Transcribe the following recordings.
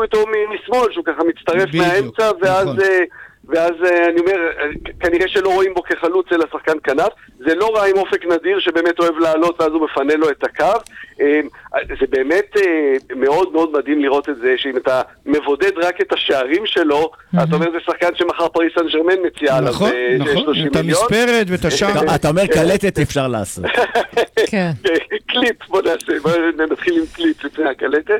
שיחקו איתו משמאל, שהוא ככה מצטרף מהאמצע, ואז אני אומר, כנראה שלא רואים בו כחלוץ אלא שחקן כנף. זה לא רע עם אופק נדיר שבאמת אוהב לעלות ואז הוא מפנה לו את הקו. זה באמת מאוד מאוד מדהים לראות את זה, שאם אתה מבודד רק את השערים שלו, אתה אומר זה שחקן שמחר פריס סן ז'רמן מציעה עליו 30 מיליון. את המספרת ואת השער. אתה אומר קלטת אפשר לעשות. קליפ, בוא נתחיל עם קליפ לפני הקלטת.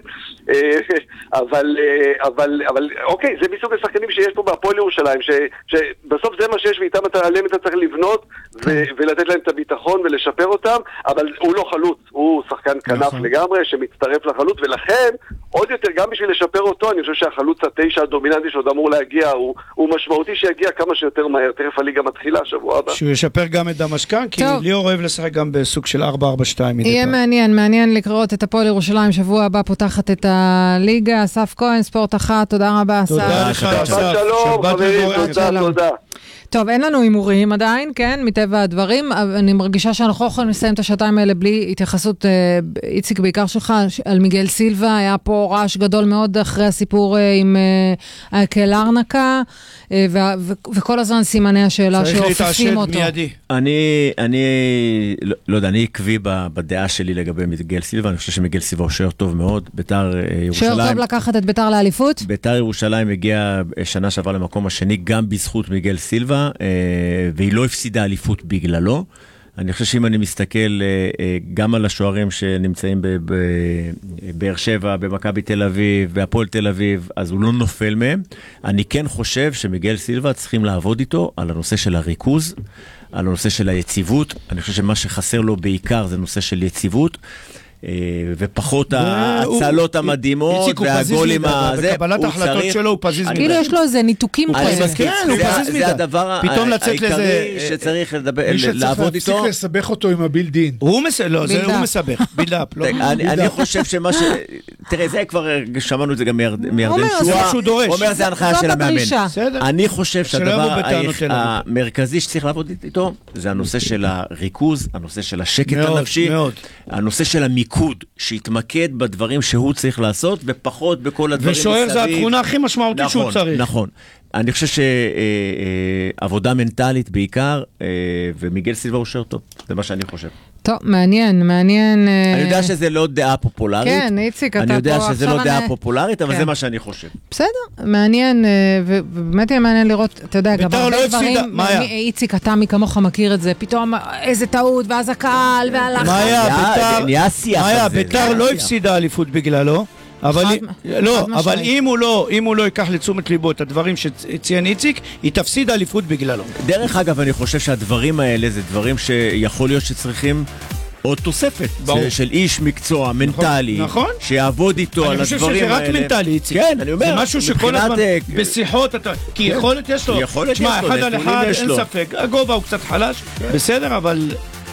אבל אוקיי, זה מסוג השחקנים שיש פה בהפועל ירושלים, שבסוף זה מה שיש ואיתם עליהם אתה צריך לבנות ולתת להם את הביטחון ולשפר אותם, אבל הוא לא חלוץ, הוא שחקן כנף לגמרי שמצטרף לחלוץ, ולכן עוד יותר גם בשביל לשפר אותו, אני חושב שהחלוץ התשע הדומיננטי שעוד אמור להגיע, הוא משמעותי שיגיע כמה שיותר מהר. תכף הליגה מתחילה שבוע הבא. שהוא ישפר גם את דמשקן, כי ליאור אוהב לשחק גם בסוג של 4-4-2. יהיה מעניין לקרוא את הפועל ירושלים. שבוע הבא פותחת את הליגה. אסף כהן, ספורט אחת, תודה רבה אסף. תודה לך אסף. שלום חברים, תודה. טוב, אין לנו הימורים עדיין, כן, מטבע הדברים. אני מרגישה שאנחנו יכולים לסיים את השעתיים האלה בלי התייחסות, איציק בעיקר שלך, על מיגל סילבה. היה פה רעש גדול מאוד אחרי הסיפור עם קלרנקה, וכל הזמן סימני השאלה שאופפים אותו. אני לא יודע, אני עקבי בדעה שלי לגבי מיגל סילבה. אני חושב שמיגל סילבה הוא שוער טוב מאוד. בית"ר ירושלים, שוער טוב לקחת את בית"ר לאליפות? בית"ר ירושלים הגיע שנה שעבר למקום השני גם בזכות מיגל סילבה, והיא לא הפסידה אליפות בגללו. אני חושב שאם אני מסתכל גם על השוערים שנמצאים בבאר שבע, במכבי תל אביב, בהפועל תל אביב, אז הוא לא נופל מהם. אני כן חושב שמיגל סילבה צריכים לעבוד איתו על הנושא של הריכוז, על הנושא של היציבות. אני חושב שמה שחסר לו בעיקר זה נושא של יציבות, ופחות הצלות המדהימות והגולים הזה. בקבלת ההחלטות שלו הוא פזיז מדי. כאילו יש לו איזה ניתוקים כאלה. זה הדבר העיקרי שצריך לעבוד איתו. צריך לסבך אותו עם הבילדין. הוא מסבך, בילדאפ. אני חושב שמה ש... תראה, זה כבר שמענו את זה גם מירדן שואה. הוא אומר זה ההנחיה של המאמן. אני חושב שהדבר המרכזי שצריך לעבוד איתו זה הנושא של הריכוז, הנושא של השקט הנפשי, הנושא של המיקוד, שיתמקד בדברים שהוא צריך לעשות, ופחות בכל הדברים מסביב. ושוער זה התכונה הכי משמעותית שהוא צריך. נכון. אני חושב שעבודה מנטלית בעיקר, ומיגל סילבה הוא שוער טוב. זה מה שאני חושב. טוב, מעניין. אני יודע שזה לא דעה פופולרית. כן, איציק, אתה פה... אני יודע שזה לא דעה פופולרית, אבל זה מה שאני חושב. בסדר, מעניין, ובאמת יהיה מעניין לראות, אתה יודע, גם הרבה דברים, איציק, אתה מכמוך מכיר את זה, פתאום איזה טעות, ואז הקהל, והלחץ. נהיה שיח על זה. בית"ר לא הפסידה אליפות בגללו, אבל אם הוא לא ייקח לתשומת ליבו את הדברים שציין איציק, היא תפסיד אליפות בגללו. דרך אגב, אני חושב שהדברים האלה זה דברים שיכול להיות שצריכים עוד תוספת של איש מקצוע מנטלי, שיעבוד איתו על הדברים האלה. אני חושב שזה רק מנטלי, איציק. כן, אני אומר. זה משהו שכל הזמן בשיחות, כי יכולת יש לו. תשמע, אחד על אחד, אין ספק. הגובה הוא קצת חלש, בסדר, אבל...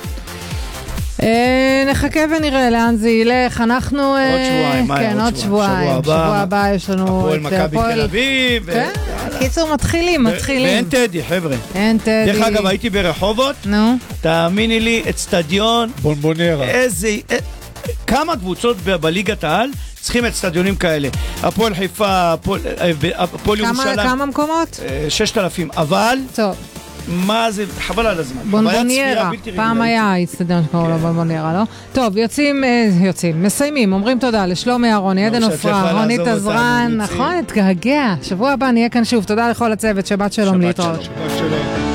נחכה ונראה לאן זה ילך. אנחנו עוד שבועיים, כן, עוד שבועיים. שבוע הבא יש לנו הפועל מכבי תל אביב. קיצור, מתחילים. ואין טדי, חבר'ה. אין טדי. דרך אגב, הייתי ברחובות, תאמיני לי, אצטדיון בונבונרה. כמה קבוצות בליגת העל צריכים אצטדיונים כאלה. הפועל חיפה, הפועל ירושלים. כמה מקומות? 6,000, אבל... טוב. מה זה, חבל על הזמן. בונבוניירה, פעם היה אצטדיון שקראו לו בונבוניירה, לא? טוב, יוצאים, מסיימים, אומרים תודה לשלומי אהרוני, עדן עופרה, רונית עזרן, נכון, התגעגע. שבוע הבא נהיה כאן שוב, תודה לכל הצוות, שבת שלום, להתראות.